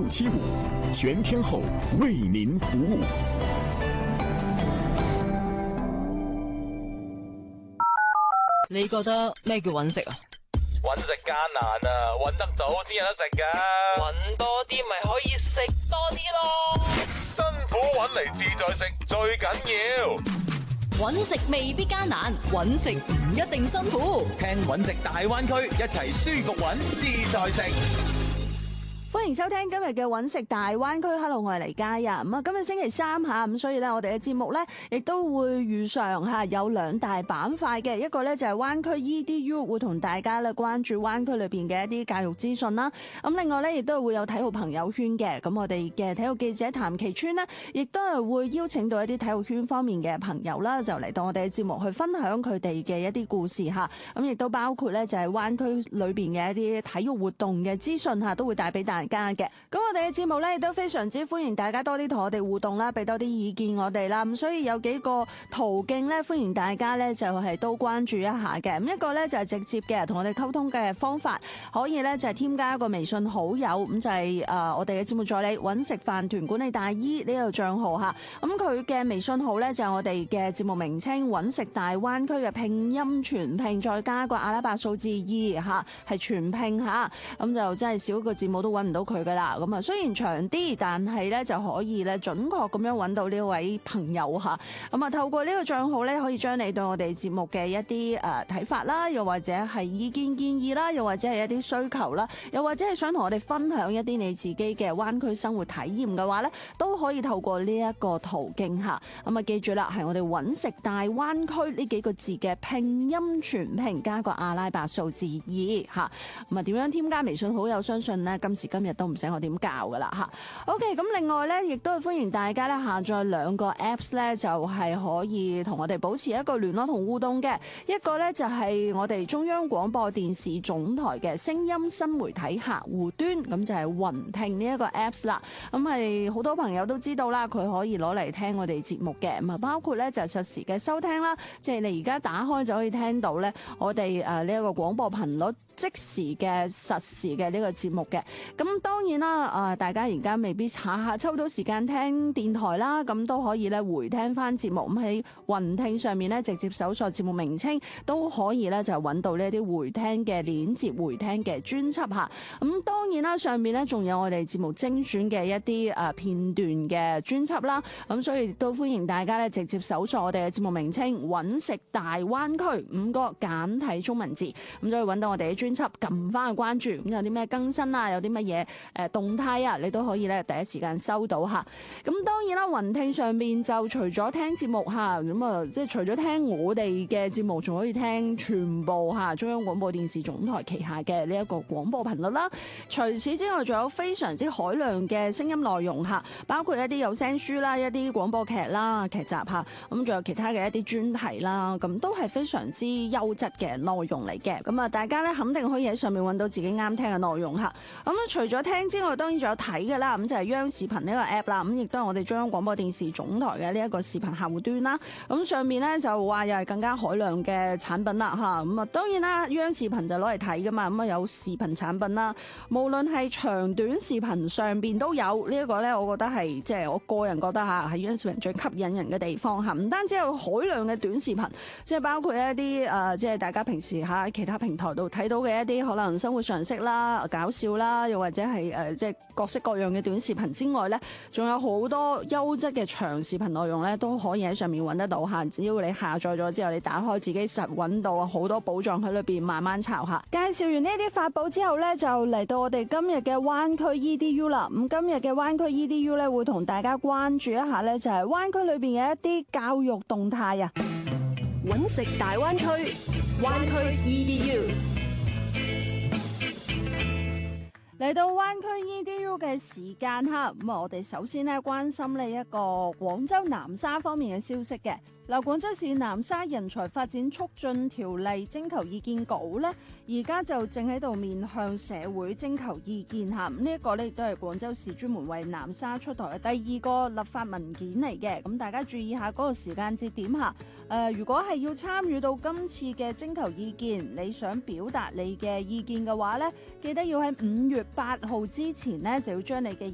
975，全天候為您服務。 你覺得咩叫揾食啊？ 揾食艱難啊，揾得到先有得食噶。揾多啲咪可以食多啲咯。辛苦揾嚟自在食最緊要。 揾食未必艱難，揾食唔一定辛苦。 聽揾食大灣區，一齊舒服揾自在食。 歡迎收聽今日嘅揾食大灣區。Hello， 我係黎嘉欣。咁啊，今日星期三吓，咁所以咧，我哋嘅節目咧，亦都會如常吓有兩大板塊嘅，一個咧就係灣區 EDU 會同大家咧關注灣區裏邊嘅一啲教育資訊啦。咁另外咧，亦都會有體育朋友圈嘅。咁我哋嘅體育記者譚其川呢，亦都係會邀請到一啲體育圈方面嘅朋友啦，就嚟到我哋嘅節目去分享佢哋嘅一啲故事吓。咁亦都包括咧就係灣區裏邊嘅一啲體育活動嘅資訊吓，都會帶俾大家嘅。咁我哋嘅節目咧亦都非常之歡迎大家多啲同我哋互動啦，俾多啲意見我哋啦。咁所以有幾個途徑咧，歡迎大家咧就係都關注一下嘅。咁一個咧就係直接嘅同我哋溝通嘅方法，可以咧就係添加一個微信好友，咁就係我哋嘅節目助理揾食飯團管理大姨呢個賬號吓。咁佢嘅微信號咧就係我哋嘅節目名稱揾食大灣區嘅拼音全拼，再加個阿拉伯數字2吓，係全拼吓。咁就真係少個字母都揾唔到佢噶啦。咁啊，雖然長啲，但係咧就可以咧準確咁樣揾到呢位朋友吓。咁啊，透過呢個賬號咧，可以將你對我哋節目嘅一啲睇法啦，又或者係意見建議啦，又或者係一啲需求啦，又或者係想同我哋分享一啲你自己嘅灣區生活體驗嘅話咧，都可以透過呢一個途徑吓。咁啊，記住啦，係我哋揾食大灣區呢幾個字嘅拼音全拼加個阿拉伯數字2吓。咁啊，點樣添加微信好友？相信呢，今時今日都唔使我點教噶啦吓。OK， 咁另外咧，亦都係歡迎大家咧下載兩個 Apps 咧，就係可以同我哋保持一個聯絡同互動嘅。一個咧就係我哋中央廣播電視總台嘅聲音新媒體客戶端，咁就係雲聽呢一個 Apps 啦。咁係好多朋友都知道啦，佢可以攞嚟聽我哋節目嘅。咁啊，包括咧就係實時嘅收聽啦，即係你而家打開就可以聽到咧我哋呢一個廣播頻率即時嘅實時嘅呢個節目嘅。咁當然啦，大家而家未必下下抽到時間聽電台啦，咁都可以咧回聽翻節目。咁喺雲聽上面咧，直接搜索節目名稱都可以咧，就揾到呢啲回聽嘅鏈接、回聽嘅專輯吓。咁當然啦，上面咧仲有我哋節目精選嘅一啲片段嘅專輯啦。咁所以都歡迎大家咧直接搜索我哋嘅節目名稱揾食大灣區5個簡體中文字，咁就可以揾到我哋嘅專輯，撳翻去關注。咁有啲咩更新啊，有啲乜嘢動態啊，你都可以咧第一時間收到吓。咁當然啦，雲聽上面就除咗聽節目吓，咁啊即係除咗聽我哋嘅節目，仲可以聽全部吓中央廣播電視總台旗下嘅呢一個廣播頻率啦。除此之外，仲有非常之海量嘅聲音內容吓，包括一啲有聲書啦、一啲廣播劇啦、劇集吓，咁仲有其他嘅一啲專題啦，咁都係非常之優質嘅內容嚟嘅。咁啊，大家咧肯定可以喺上面揾到自己啱聽嘅內容吓。咁除咗聽之外，當然仲有睇嘅啦。咁就係央視頻呢個 app 啦，咁亦都係我哋中央廣播電視總台嘅呢一個視頻客戶端啦。咁上面咧就話又係更加海量嘅產品啦吓。咁啊，當然啦，央視頻就攞嚟睇噶嘛，咁啊有視頻產品啦，無論係長短視頻上邊都有。呢一個咧，我覺得係即係我個人覺得吓，係央視頻最吸引人嘅地方吓。唔單止有海量嘅短視頻，即係包括一啲即係大家平時喺其他平台度睇到嘅一啲可能生活常識啦、搞笑啦，又或者係即係各式各樣嘅短視頻之外咧，仲有好多優質嘅長視頻內容咧，都可以喺上面揾得到吓。只要你下載咗之後，你打開自己實揾到好多寶藏喺裏邊，慢慢抄下。介紹完呢啲法寶之後咧，就嚟到我哋今日嘅灣區 EDU 啦。咁今日嘅灣區 EDU 咧，會同大家關注一下咧，就係灣區裏邊嘅一啲教育動態啊。 揾食大灣區，灣區 EDU。 嚟到灣區 EDU 嘅時間哈，咁啊，我哋首先咧關心呢一個廣州南沙方面嘅消息嘅。嗱，廣州市南沙人才發展促進條例徵求意見稿咧，而家就正喺度面向社會徵求意見嚇。咁呢一個咧亦都係廣州市專門為南沙出台嘅第2個立法文件嚟嘅。咁大家注意下嗰個時間節點嚇。如果係要參與到今次嘅徵求意見，你想表達你嘅意見嘅話咧，記得要喺5月8號之前咧就要將你嘅